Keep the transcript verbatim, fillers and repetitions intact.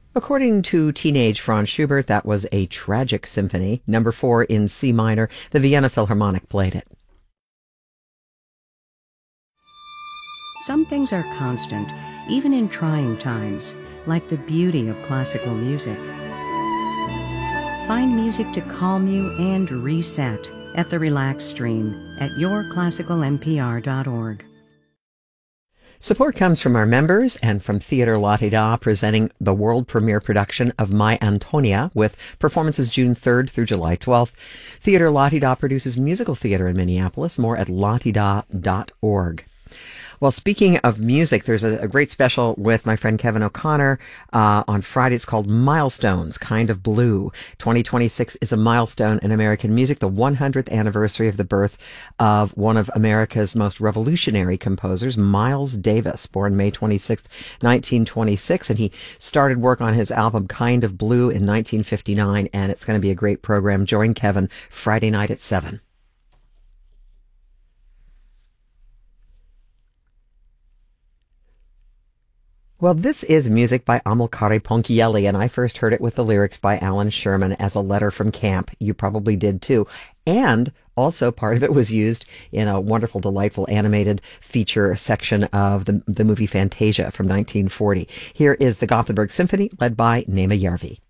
According to teenage Franz Schubert, that was a tragic symphony. Number four in C minor. The Vienna Philharmonic played it. Some things are constant, even in trying times, like the beauty of classical music. Find music to calm you and reset at the Relax Stream at your classical m p r dot org. Support comes from our members and from Theatre La Ti Da, presenting the world premiere production of My Antonia with performances June third through July twelfth. Theatre La Ti Da produces musical theater in Minneapolis. More at latida dot org. Well, speaking of music, there's a, a great special with my friend Kevin O'Connor uh, on Friday. It's called Milestones, Kind of Blue. twenty twenty-six is a milestone in American music, the one hundredth anniversary of the birth of one of America's most revolutionary composers, Miles Davis, born May twenty-sixth, nineteen twenty-six. And he started work on his album Kind of Blue in nineteen fifty-nine, and it's going to be a great program. Join Kevin Friday night at seven. Well, this is music by Amilcare Ponchielli, and I first heard it with the lyrics by Alan Sherman as a letter from camp. You probably did too. And also part of it was used in a wonderful, delightful animated feature section of the, the movie Fantasia from nineteen forty. Here is the Gothenburg Symphony, led by Nema Järvi.